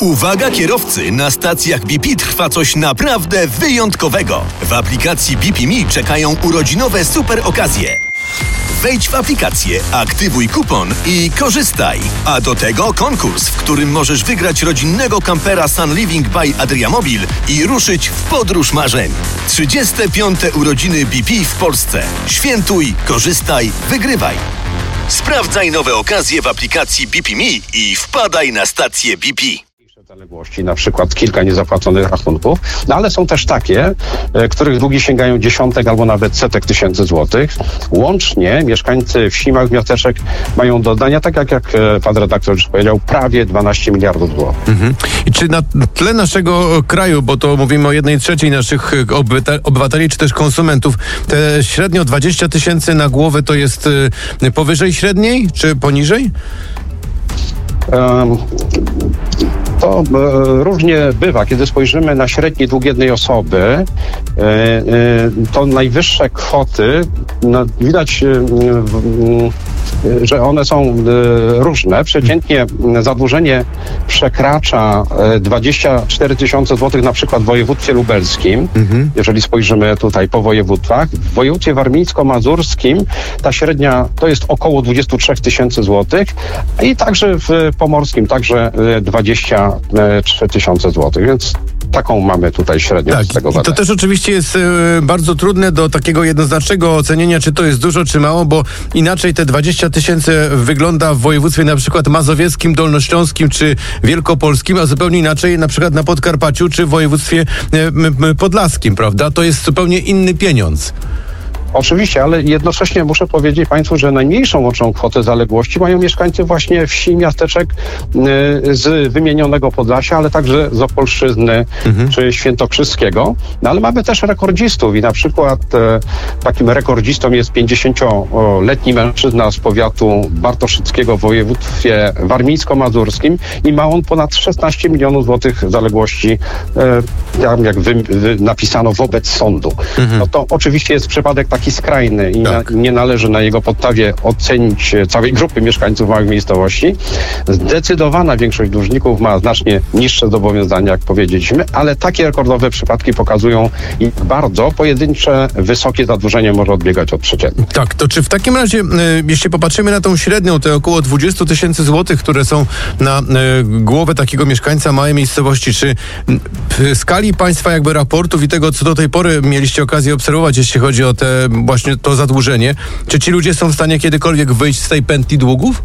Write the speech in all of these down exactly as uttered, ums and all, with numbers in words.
Uwaga kierowcy, na stacjach B P trwa coś naprawdę wyjątkowego. W aplikacji B P Me czekają urodzinowe super okazje. Wejdź w aplikację, aktywuj kupon i korzystaj. A do tego konkurs, w którym możesz wygrać rodzinnego kampera Sun Living by Adriamobil i ruszyć w podróż marzeń. trzydzieste piąte urodziny B P w Polsce. Świętuj, korzystaj, wygrywaj. Sprawdzaj nowe okazje w aplikacji B P Me i wpadaj na stację B P. Zaległości, na przykład kilka niezapłaconych rachunków, no ale są też takie, e, których długi sięgają dziesiątek albo nawet setek tysięcy złotych. Łącznie mieszkańcy wsi, małych miasteczek mają do oddania, tak jak, jak e, pan redaktor już powiedział, prawie dwanaście miliardów złotych. Mhm. I czy na tle naszego kraju, bo to mówimy o jednej trzeciej naszych obyte- obywateli, czy też konsumentów, te średnio dwadzieścia tysięcy na głowę to jest y, powyżej średniej, czy poniżej? Um, To e, różnie bywa. Kiedy spojrzymy na średni dług jednej osoby, e, e, to najwyższe kwoty, no, widać, e, e, że one są e, różne. Przeciętnie zadłużenie przekracza e, dwadzieścia cztery tysiące złotych na przykład w województwie lubelskim, mhm. jeżeli spojrzymy tutaj po województwach. W województwie warmińsko-mazurskim ta średnia to jest około dwadzieścia trzy tysięcy złotych i także w pomorskim także dwadzieścia trzy tysiące złotych, więc taką mamy tutaj średnią tak, z tego i to badania. też oczywiście jest y, bardzo trudne do takiego jednoznacznego ocenienia, czy to jest dużo, czy mało, bo inaczej te dwadzieścia tysięcy wygląda w województwie na przykład mazowieckim, dolnośląskim, czy wielkopolskim, a zupełnie inaczej na przykład na Podkarpaciu, czy w województwie y, y, podlaskim, prawda? To jest zupełnie inny pieniądz. Oczywiście, ale jednocześnie muszę powiedzieć Państwu, że najmniejszą łączną kwotę zaległości mają mieszkańcy właśnie wsi i miasteczek y, z wymienionego Podlasia, ale także z Opolszczyzny mhm. czy Świętokrzyskiego. No ale mamy też rekordzistów i na przykład y, takim rekordzistą jest pięćdziesięcioletni mężczyzna z powiatu bartoszyckiego w województwie warmińsko-mazurskim i ma on ponad szesnaście milionów złotych zaległości, y, jak wy, wy, napisano wobec sądu. Mhm. No to oczywiście jest przypadek taki skrajny i tak. na, nie należy na jego podstawie ocenić całej grupy mieszkańców małych miejscowości. Zdecydowana większość dłużników ma znacznie niższe zobowiązania, jak powiedzieliśmy, ale takie rekordowe przypadki pokazują, jak bardzo pojedyncze, wysokie zadłużenie może odbiegać od przeciętnych. Tak, to czy w takim razie, y, jeśli popatrzymy na tą średnią, te około dwadzieścia tysięcy złotych, które są na y, głowę takiego mieszkańca małej miejscowości, czy w skali państwa jakby raportów i tego, co do tej pory mieliście okazję obserwować, jeśli chodzi o te właśnie to zadłużenie, czy ci ludzie są w stanie kiedykolwiek wyjść z tej pętli długów?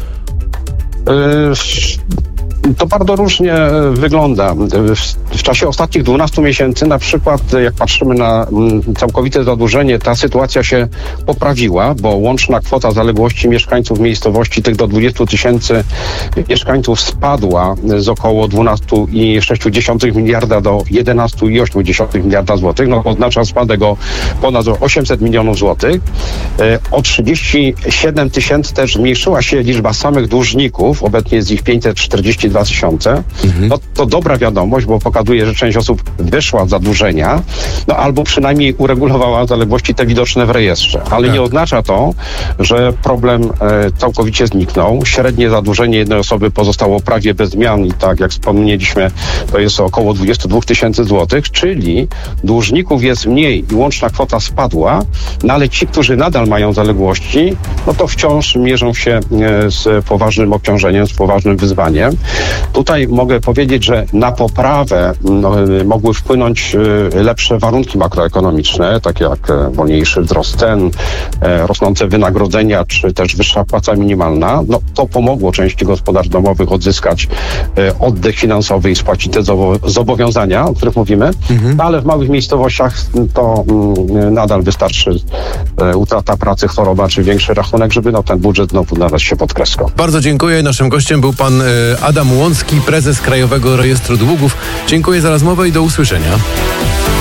Yy, To bardzo różnie wygląda. W czasie ostatnich dwunastu miesięcy, na przykład jak patrzymy na całkowite zadłużenie, ta sytuacja się poprawiła, bo łączna kwota zaległości mieszkańców miejscowości tych do dwudziestu tysięcy mieszkańców spadła z około dwanaście i sześć dziesiątych miliarda do jedenaście i osiem dziesiątych miliarda złotych. No, oznacza spadek o ponad osiemset milionów złotych. O trzydzieści siedem tysięcy też zmniejszyła się liczba samych dłużników. Obecnie jest ich pięćset czterdzieści dwa tysiące. Mhm. No, to dobra wiadomość, bo pokazuje, że część osób wyszła z zadłużenia, no albo przynajmniej uregulowała zaległości te widoczne w rejestrze. Ale tak. nie oznacza to, że problem e, całkowicie zniknął. Średnie zadłużenie jednej osoby pozostało prawie bez zmian i tak jak wspomnieliśmy, to jest około dwadzieścia dwa tysięcy złotych, czyli dłużników jest mniej i łączna kwota spadła, no ale ci, którzy nadal mają zaległości, no to wciąż mierzą się e, z poważnym obciążeniem, z poważnym wyzwaniem. Tutaj mogę powiedzieć, że na poprawę no, mogły wpłynąć y, lepsze warunki makroekonomiczne, takie jak e, wolniejszy wzrost cen, e, rosnące wynagrodzenia, czy też wyższa płaca minimalna. No, to pomogło części gospodarstw domowych odzyskać e, oddech finansowy i spłacić te zobo- zobowiązania, o których mówimy, mhm. no, ale w małych miejscowościach to mm, nadal wystarczy e, utrata pracy, choroba, czy większy rachunek, żeby no, ten budżet znowu znalazł się pod kreską. Bardzo dziękuję. Naszym gościem był pan e, Adam Łącki, prezes Krajowego Rejestru Długów. Dziękuję za rozmowę i do usłyszenia.